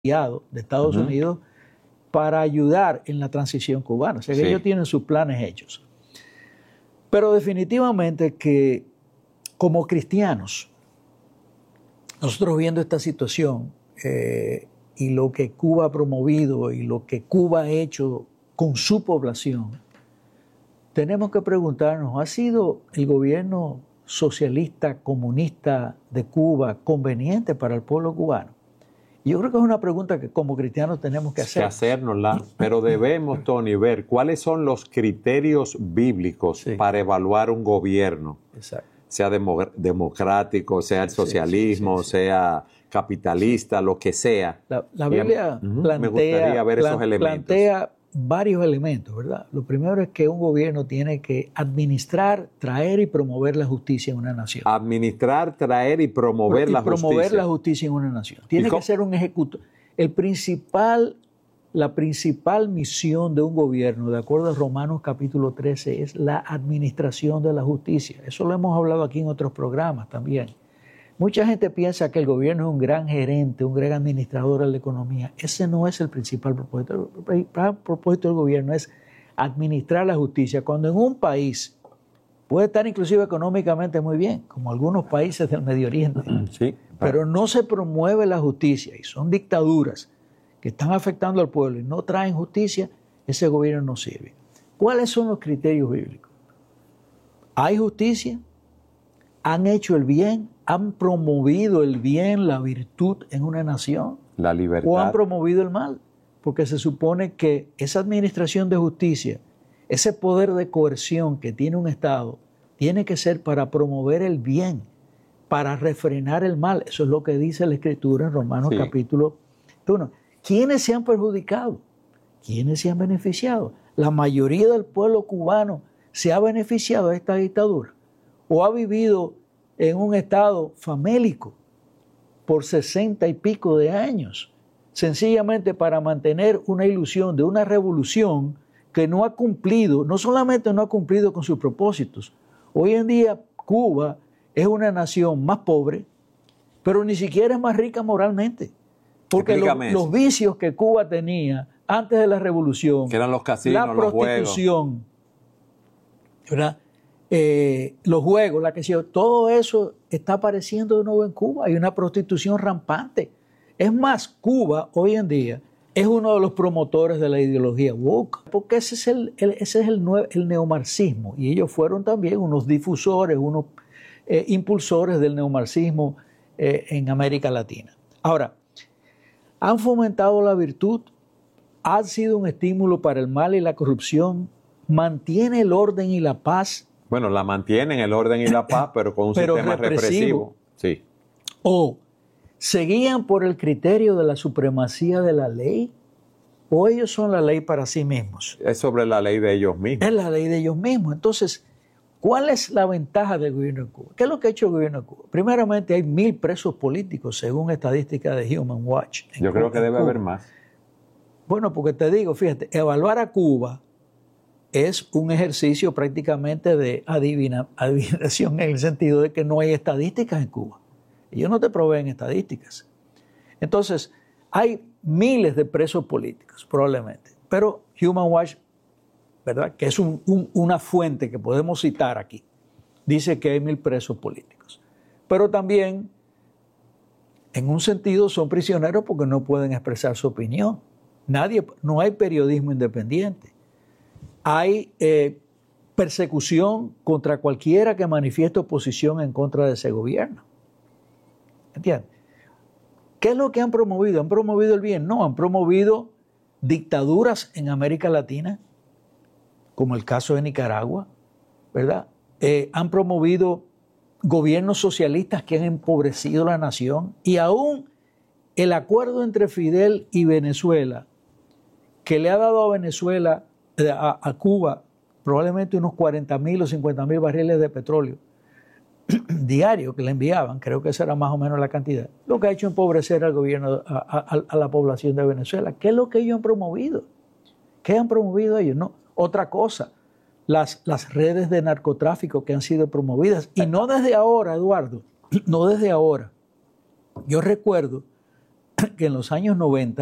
de Estados Unidos para ayudar en la transición cubana. O sea que ellos tienen sus planes hechos. Pero definitivamente que como cristianos, nosotros viendo esta situación y lo que Cuba ha promovido y lo que Cuba ha hecho con su población, tenemos que preguntarnos, ¿ha sido el gobierno socialista, comunista de Cuba conveniente para el pueblo cubano? Yo creo que es una pregunta que como cristianos tenemos que hacer. Hacérnosla, pero debemos, Tony, ver cuáles son los criterios bíblicos para evaluar un gobierno. Exacto. Sea democrático, sea el socialismo, sea capitalista, lo que sea. La Biblia me gustaría ver esos elementos. Plantea varios elementos, ¿verdad? Lo primero es que un gobierno tiene que administrar, traer y promover la justicia en una nación. Administrar, traer y promover la justicia. Promover la justicia en una nación. Tiene que ser un ejecutor. La principal misión de un gobierno, de acuerdo a Romanos capítulo 13, es la administración de la justicia. Eso lo hemos hablado aquí en otros programas también. Mucha gente piensa que el gobierno es un gran gerente, un gran administrador de la economía. Ese no es el principal propósito. El principal propósito del gobierno es administrar la justicia. Cuando en un país puede estar inclusive económicamente muy bien, como algunos países del Medio Oriente, pero no se promueve la justicia y son dictaduras que están afectando al pueblo y no traen justicia, ese gobierno no sirve. ¿Cuáles son los criterios bíblicos? ¿Hay justicia? ¿Han hecho el bien? ¿Han promovido el bien, la virtud en una nación? La libertad. ¿O han promovido el mal? Porque se supone que esa administración de justicia, ese poder de coerción que tiene un Estado, tiene que ser para promover el bien, para refrenar el mal. Eso es lo que dice la Escritura en Romanos capítulo 1. ¿Quiénes se han perjudicado? ¿Quiénes se han beneficiado? La mayoría del pueblo cubano se ha beneficiado de esta dictadura o ha vivido en un estado famélico por 60 y pico de años, sencillamente para mantener una ilusión de una revolución que no ha cumplido, no solamente no ha cumplido con sus propósitos. Hoy en día Cuba es una nación más pobre, pero ni siquiera es más rica moralmente. Porque los vicios que Cuba tenía antes de la revolución, que eran los casinos, la prostitución, ¿verdad? Los juegos, todo eso está apareciendo de nuevo en Cuba. Hay una prostitución rampante. Es más, Cuba hoy en día es uno de los promotores de la ideología woke, porque ese es el neomarxismo, y ellos fueron también unos difusores, unos impulsores del neomarxismo en América Latina. Ahora, han fomentado la virtud, han sido un estímulo para el mal y la corrupción, mantiene el orden y la paz. Bueno, la mantienen el orden y la paz, pero con un sistema represivo. Sí. O seguían por el criterio de la supremacía de la ley, o ellos son la ley para sí mismos. Es sobre la ley de ellos mismos. Es la ley de ellos mismos. Entonces, ¿cuál es la ventaja del gobierno de Cuba? ¿Qué es lo que ha hecho el gobierno de Cuba? Primeramente, hay 1,000 presos políticos, según estadísticas de Human Rights Watch. Yo creo que debe haber más. Bueno, porque te digo, fíjate, evaluar a Cuba es un ejercicio prácticamente de adivinación en el sentido de que no hay estadísticas en Cuba. Ellos no te proveen estadísticas. Entonces, hay miles de presos políticos, probablemente. Pero Human Rights Watch, ¿verdad?, que es una fuente que podemos citar aquí, dice que hay 1,000 presos políticos. Pero también, en un sentido, son prisioneros porque no pueden expresar su opinión. No hay periodismo independiente. Hay persecución contra cualquiera que manifieste oposición en contra de ese gobierno. ¿Entiendes? ¿Qué es lo que han promovido? ¿Han promovido el bien? No, han promovido dictaduras en América Latina, como el caso de Nicaragua, ¿verdad? Han promovido gobiernos socialistas que han empobrecido la nación, y aún el acuerdo entre Fidel y Venezuela, que le ha dado a Venezuela, a Cuba, probablemente unos 40,000 o 50,000 barriles de petróleo diario que le enviaban, creo que esa era más o menos la cantidad, lo que ha hecho empobrecer al gobierno, a la población de Venezuela. ¿Qué es lo que ellos han promovido? ¿Qué han promovido ellos? No, otra cosa, las redes de narcotráfico que han sido promovidas, y no desde ahora, Eduardo, no desde ahora. Yo recuerdo que en los años 90